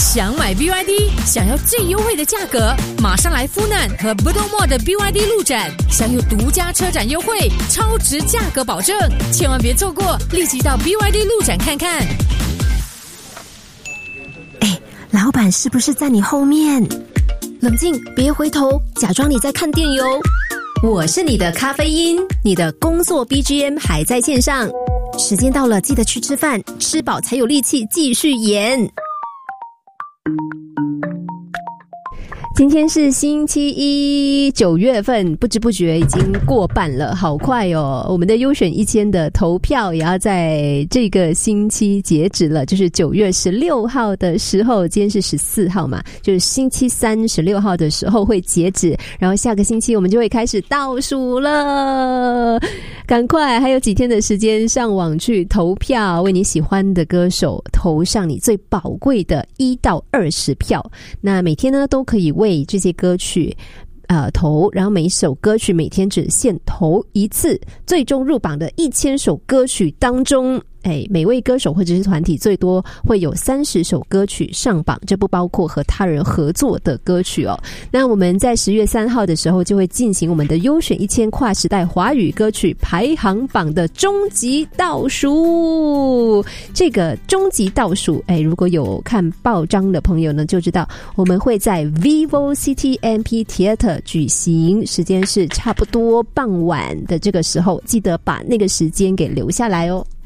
想买 BYD， 想要最优惠的价格，马上来富难和 Bedok的 BYD 路展，享有独家车展优惠，超值价格保证，千万别错过，立即到 BYD 路展看看。 老板是不是在你后面？冷静，别回头，假装你在看电邮。我是你的咖啡因，你的工作 BGM 还在线上。时间到了，记得去吃饭，吃饱才有力气继续演。今天是星期一，9月份，不知不觉已经过半了，好快哦！我们的优选1000的投票也要在这个星期截止了，就是9月16号的时候，今天是14号嘛，就是星期三16号的时候会截止，然后下个星期我们就会开始倒数了。赶快，还有几天的时间上网去投票，为你喜欢的歌手投上你最宝贵的1到20票。那每天呢都可以为这些歌曲投，然后每一首歌曲每天只限投一次，最终入榜的1000首歌曲当中，每位歌手或者是团体最多会有30首歌曲上榜，这不包括和他人合作的歌曲哦。那我们在10月3号的时候就会进行我们的优选1000跨时代华语歌曲排行榜的终极倒数。这个终极倒数，如果有看报章的朋友呢，就知道我们会在 Vivo City MP Theatre 举行，时间是差不多傍晚的这个时候，记得把那个时间给留下来哦。